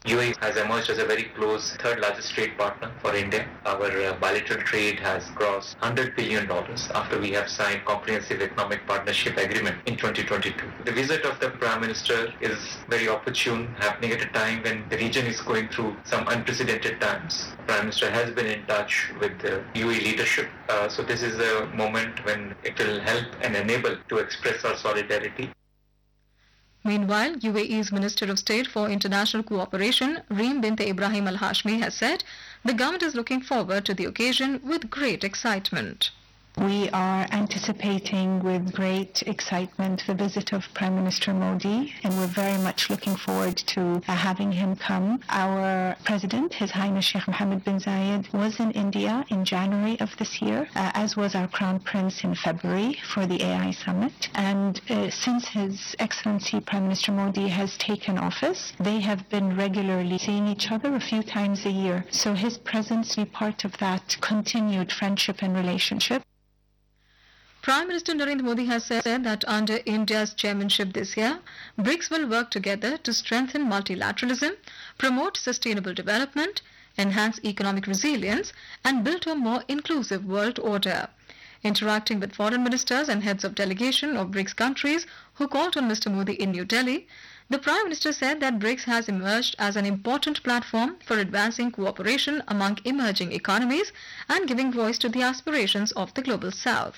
UAE has emerged as a very close third largest trade partner for India. Our bilateral trade has crossed $100 billion after we have signed comprehensive economic partnership agreement in 2022. The visit of the Prime Minister is very opportune, happening at a time when the region is going through some unprecedented times. The Prime Minister has been in touch with the UAE leadership. So this is a moment when it will help and enable to express our solidarity. Meanwhile, UAE's Minister of State for International Cooperation, Reem bint Ibrahim Al Hashmi, has said the government is looking forward to the occasion with great excitement. We are anticipating with great excitement the visit of Prime Minister Modi, and we're very much looking forward to having him come. Our President, His Highness Sheikh Mohammed bin Zayed, was in India in January of this year, as was our Crown Prince in February for the AI Summit. And since His Excellency Prime Minister Modi has taken office, they have been regularly seeing each other a few times a year. So his presence will be part of that continued friendship and relationship. Prime Minister Narendra Modi has said that under India's chairmanship this year, BRICS will work together to strengthen multilateralism, promote sustainable development, enhance economic resilience, and build a more inclusive world order. Interacting with foreign ministers and heads of delegation of BRICS countries who called on Mr. Modi in New Delhi, the Prime Minister said that BRICS has emerged as an important platform for advancing cooperation among emerging economies and giving voice to the aspirations of the global South.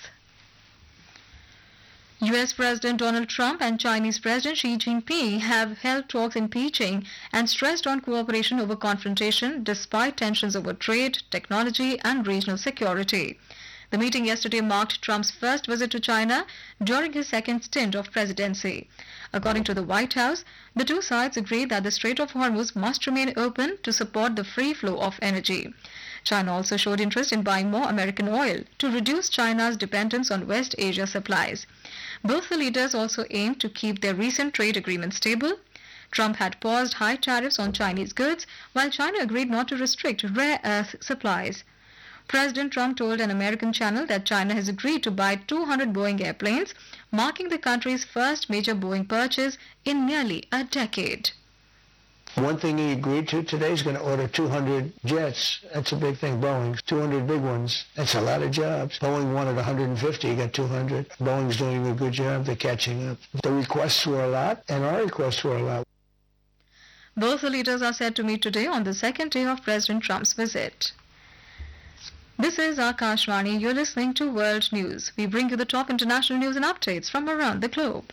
US President Donald Trump and Chinese President Xi Jinping have held talks in Beijing and stressed on cooperation over confrontation despite tensions over trade, technology and regional security. The meeting yesterday marked Trump's first visit to China during his second stint of presidency. According to the White House, the two sides agreed that the Strait of Hormuz must remain open to support the free flow of energy. China also showed interest in buying more American oil to reduce China's dependence on West Asia supplies. Both the leaders also aimed to keep their recent trade agreement stable. Trump had paused high tariffs on Chinese goods, while China agreed not to restrict rare earth supplies. President Trump told an American channel that China has agreed to buy 200 Boeing airplanes, marking the country's first major Boeing purchase in nearly a decade. One thing he agreed to today is going to order 200 jets. That's a big thing. Boeing, 200 big ones. That's a lot of jobs. Boeing wanted 150, he got 200. Boeing's doing a good job. They're catching up. The requests were a lot, and our requests were a lot. Both the leaders are set to meet today on the second day of President Trump's visit. This is Akashvani. You're listening to World News. We bring you the top international news and updates from around the globe.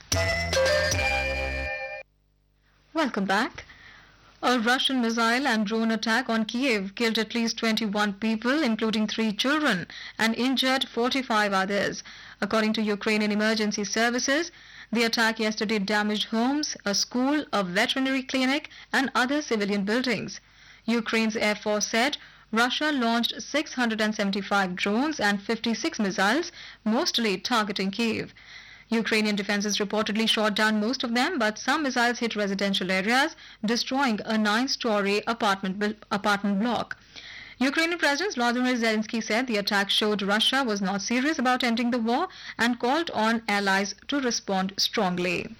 Welcome back. A Russian missile and drone attack on Kiev killed at least 21 people, including 3 children, and injured 45 others. According to Ukrainian emergency services, the attack yesterday damaged homes, a school, a veterinary clinic, and other civilian buildings. Ukraine's Air Force said Russia launched 675 drones and 56 missiles, mostly targeting Kiev. Ukrainian defenses reportedly shot down most of them, but some missiles hit residential areas, destroying a 9-story apartment block. Ukrainian President Volodymyr Zelensky said the attack showed Russia was not serious about ending the war and called on allies to respond strongly.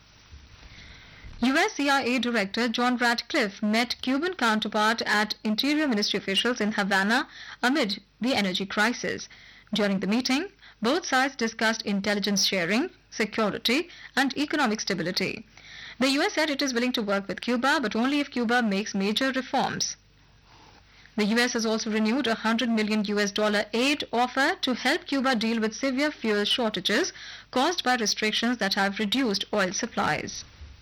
US CIA Director John Ratcliffe met Cuban counterpart at Interior Ministry officials in Havana amid the energy crisis. During the meeting, both sides discussed intelligence sharing, security, and economic stability. The US said it is willing to work with Cuba, but only if Cuba makes major reforms. The US has also renewed a $100 million aid offer to help Cuba deal with severe fuel shortages caused by restrictions that have reduced oil supplies.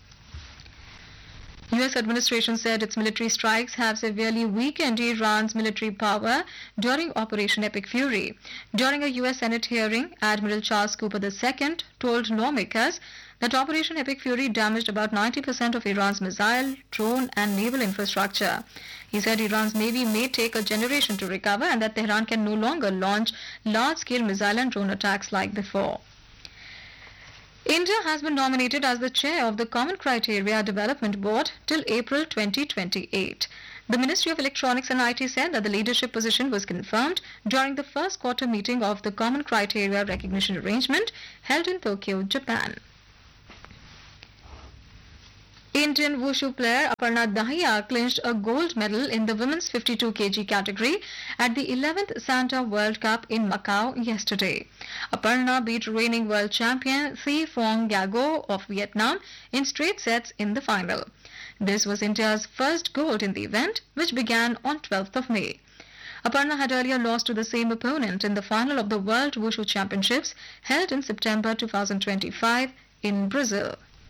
US administration said its military strikes have severely weakened Iran's military power during Operation Epic Fury. During a US Senate hearing, Admiral Charles Cooper II told lawmakers that Operation Epic Fury damaged about 90% of Iran's missile, drone and naval infrastructure. He said Iran's navy may take a generation to recover and that Tehran can no longer launch large-scale missile and drone attacks like before. India has been nominated as the chair of the Common Criteria Development Board till April 2028. The Ministry of Electronics and IT said that the leadership position was confirmed during the first quarter meeting of the Common Criteria Recognition Arrangement held in Tokyo, Japan. Indian wushu player Aparna Dahiya clinched a gold medal in the women's 52 kg category at the 11th Santa World Cup in Macau yesterday. Aparna beat reigning world champion Thi Phong Gago of Vietnam in straight sets in the final. This was India's first gold in the event, which began on 12th of May. Aparna had earlier lost to the same opponent in the final of the World Wushu Championships held in September 2025 in Brazil.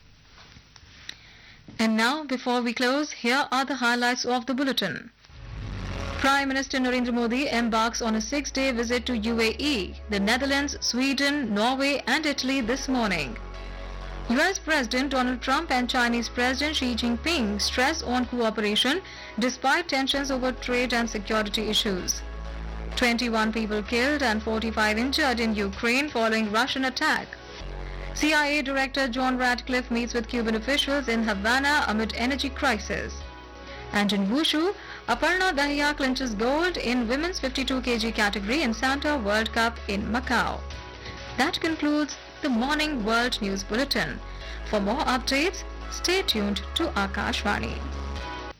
And now, before we close, here are the highlights of the bulletin. Prime Minister Narendra Modi embarks on a 6-day visit to UAE, the Netherlands, Sweden, Norway and Italy this morning. US President Donald Trump and Chinese President Xi Jinping stress on cooperation despite tensions over trade and security issues. 21 people killed and 45 injured in Ukraine following Russian attack. CIA Director John Ratcliffe meets with Cuban officials in Havana amid energy crisis. And in Wushu, Aparna Dahiya clinches gold in women's 52 kg category in Santa World Cup in Macau. That concludes the Morning World News Bulletin. For more updates, stay tuned to Akashvani.